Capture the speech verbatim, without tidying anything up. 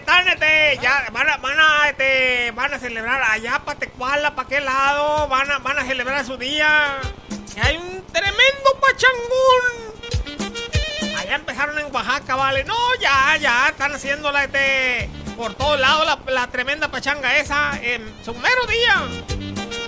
están, este, ya, van a, van a, este, van a celebrar allá para Tecuala, para qué lado, van a, van a celebrar su día. Y hay un tremendo pachangón. Allá empezaron en Oaxaca, vale. No, ya, ya, están haciéndola, este, por todos lados la, la tremenda pachanga esa, en su mero día.